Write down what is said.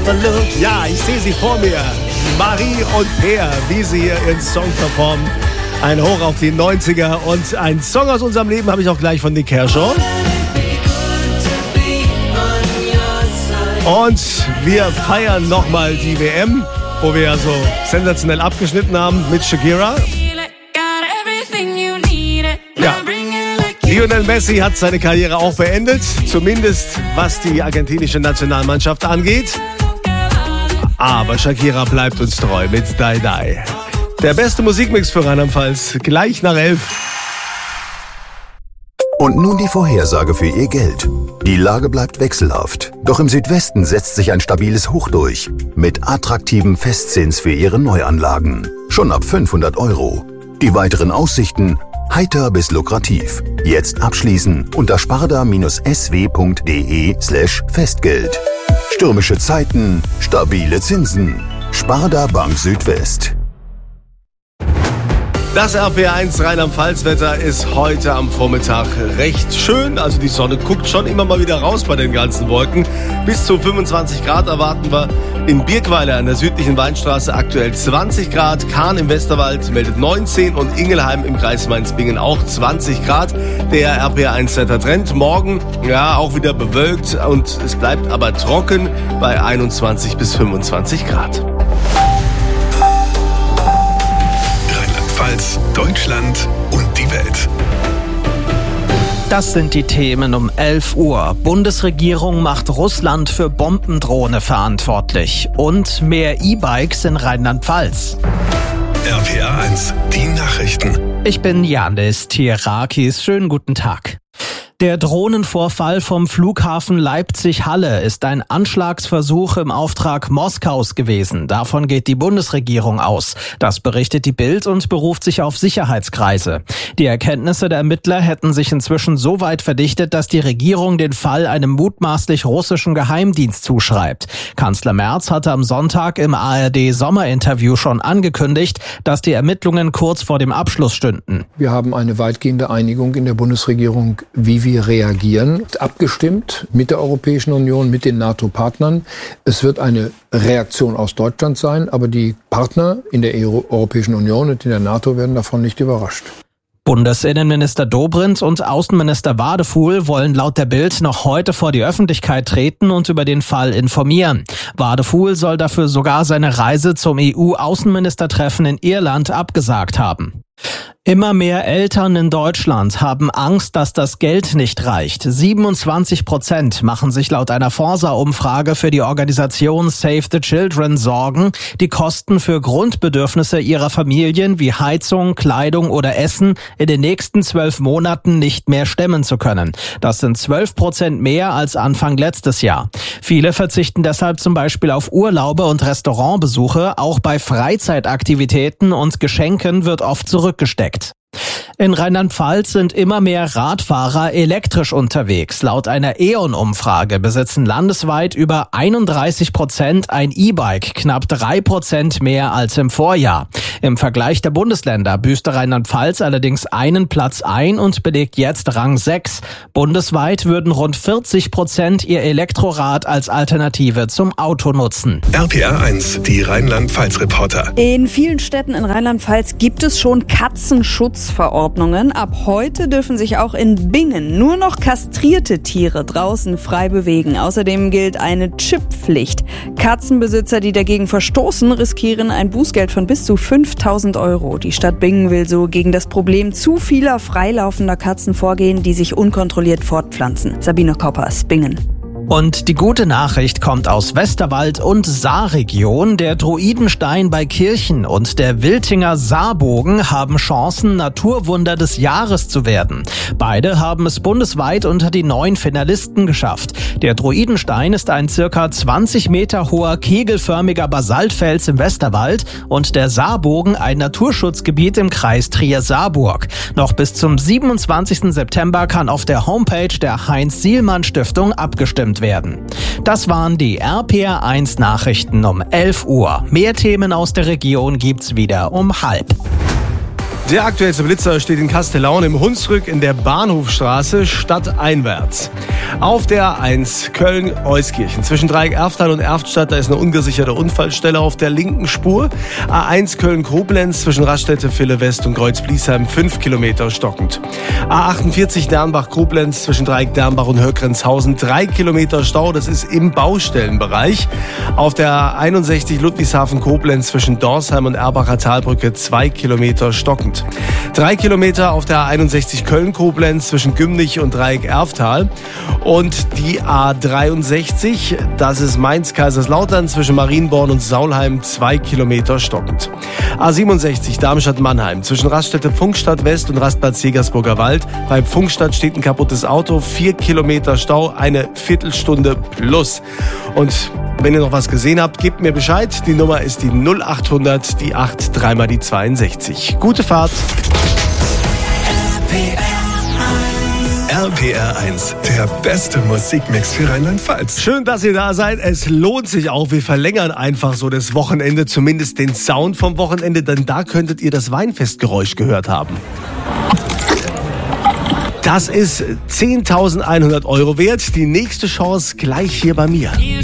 look. Ja, ich sehe sie vor mir. Marie und Peer, wie sie hier ihren Song performen. Ein Hoch auf die 90er und ein Song aus unserem Leben habe ich auch gleich von Nick Kershaw. Und wir feiern nochmal die WM, wo wir ja so sensationell abgeschnitten haben mit Shakira. Ja. Lionel Messi hat seine Karriere auch beendet, zumindest was die argentinische Nationalmannschaft angeht. Aber Shakira bleibt uns treu mit Die Die. Der beste Musikmix für Rheinland-Pfalz, gleich nach 11. Und nun die Vorhersage für Ihr Geld. Die Lage bleibt wechselhaft, doch im Südwesten setzt sich ein stabiles Hoch durch. Mit attraktiven Festzins für Ihre Neuanlagen. Schon ab 500 €. Die weiteren Aussichten: heiter bis lukrativ. Jetzt abschließen unter sparda-sw.de/Festgeld. Stürmische Zeiten, stabile Zinsen. Sparda Bank Südwest. Das RPR1 Rheinland-Pfalz-Wetter ist heute am Vormittag recht schön. Also die Sonne guckt schon immer mal wieder raus bei den ganzen Wolken. Bis zu 25 Grad erwarten wir. In Birkweiler an der südlichen Weinstraße aktuell 20 Grad. Kahn im Westerwald meldet 19 und Ingelheim im Kreis Mainz-Bingen auch 20 Grad. Der RPR1-Wettertrend morgen ja auch wieder bewölkt und es bleibt aber trocken bei 21 bis 25 Grad. Deutschland und die Welt. Das sind die Themen um 11 Uhr. Bundesregierung macht Russland für Bombendrohne verantwortlich. Und mehr E-Bikes in Rheinland-Pfalz. RPR1, die Nachrichten. Ich bin Janis Tierakis. Schönen guten Tag. Der Drohnenvorfall vom Flughafen Leipzig-Halle ist ein Anschlagsversuch im Auftrag Moskaus gewesen. Davon geht die Bundesregierung aus. Das berichtet die Bild und beruft sich auf Sicherheitskreise. Die Erkenntnisse der Ermittler hätten sich inzwischen so weit verdichtet, dass die Regierung den Fall einem mutmaßlich russischen Geheimdienst zuschreibt. Kanzler Merz hatte am Sonntag im ARD-Sommerinterview schon angekündigt, dass die Ermittlungen kurz vor dem Abschluss stünden. Wir haben eine weitgehende Einigung in der Bundesregierung, wie wir reagieren, abgestimmt mit der Europäischen Union, mit den NATO-Partnern. Es wird eine Reaktion aus Deutschland sein, aber die Partner in der Europäischen Union und in der NATO werden davon nicht überrascht. Bundesinnenminister Dobrindt und Außenminister Wadefuhl wollen laut der Bild noch heute vor die Öffentlichkeit treten und über den Fall informieren. Wadefuhl soll dafür sogar seine Reise zum EU-Außenministertreffen in Irland abgesagt haben. Immer mehr Eltern in Deutschland haben Angst, dass das Geld nicht reicht. 27% machen sich laut einer Forsa-Umfrage für die Organisation Save the Children Sorgen, die Kosten für Grundbedürfnisse ihrer Familien wie Heizung, Kleidung oder Essen in den nächsten 12 Monaten nicht mehr stemmen zu können. Das sind 12% mehr als Anfang letztes Jahr. Viele verzichten deshalb zum Beispiel auf Urlaube und Restaurantbesuche. Auch bei Freizeitaktivitäten und Geschenken wird oft zurückgesteckt. In Rheinland-Pfalz sind immer mehr Radfahrer elektrisch unterwegs. Laut einer E.ON-Umfrage besitzen landesweit über 31% ein E-Bike, knapp 3% mehr als im Vorjahr. Im Vergleich der Bundesländer büßte Rheinland-Pfalz allerdings einen Platz ein und belegt jetzt Rang 6. Bundesweit würden rund 40% ihr Elektrorad als Alternative zum Auto nutzen. RPR1, die Rheinland-Pfalz-Reporter. In vielen Städten in Rheinland-Pfalz gibt es schon Katzenschutzverordnungen. Ab heute dürfen sich auch in Bingen nur noch kastrierte Tiere draußen frei bewegen. Außerdem gilt eine Chipppflicht. Katzenbesitzer, die dagegen verstoßen, riskieren ein Bußgeld von bis zu 5.000 €. Die Stadt Bingen will so gegen das Problem zu vieler freilaufender Katzen vorgehen, die sich unkontrolliert fortpflanzen. Sabine Koppers, Bingen. Und die gute Nachricht kommt aus Westerwald und Saarregion. Der Druidenstein bei Kirchen und der Wiltinger Saarbogen haben Chancen, Naturwunder des Jahres zu werden. Beide haben es bundesweit unter die 9 Finalisten geschafft. Der Druidenstein ist ein circa 20 Meter hoher kegelförmiger Basaltfels im Westerwald und der Saarbogen ein Naturschutzgebiet im Kreis Trier-Saarburg. Noch bis zum 27. September kann auf der Homepage der Heinz-Sielmann-Stiftung abgestimmt werden. Das waren die RPR1 Nachrichten um 11 Uhr. Mehr Themen aus der Region gibt's wieder um 12:30. Der aktuellste Blitzer steht in Castellaun im Hunsrück in der Bahnhofstraße stadteinwärts. Auf der A1 Köln-Euskirchen zwischen Dreieck Erftal und Erftstadt, da ist eine ungesicherte Unfallstelle auf der linken Spur. A1 Köln-Koblenz zwischen Raststätte Ville West und Kreuz-Bliesheim 5 Kilometer stockend. A48 Dernbach-Koblenz zwischen Dreieck Dernbach und Höckrenzhausen 3 Kilometer Stau, das ist im Baustellenbereich. Auf der 61 Ludwigshafen-Koblenz zwischen Dorsheim und Erbacher Talbrücke 2 Kilometer stockend. 3 Kilometer auf der 61 Köln-Koblenz zwischen Gümnich und Dreieck Erftal. Und die A63, das ist Mainz-Kaiserslautern zwischen Marienborn und Saulheim 2 Kilometer stockend. A67 Darmstadt-Mannheim zwischen Raststätte Pfungstadt West und Rastplatz Jägersburger Wald. Bei Pfungstadt steht ein kaputtes Auto, 4 Kilometer Stau, eine Viertelstunde plus. Und wenn ihr noch was gesehen habt, gebt mir Bescheid. Die Nummer ist die 0800, die 8, dreimal die 62. Gute Fahrt. RPR 1, der beste Musikmix für Rheinland-Pfalz. Schön, dass ihr da seid. Es lohnt sich auch. Wir verlängern einfach so das Wochenende, zumindest den Sound vom Wochenende, denn da könntet ihr das Weinfestgeräusch gehört haben. Das ist 10.100 € wert. Die nächste Chance gleich hier bei mir.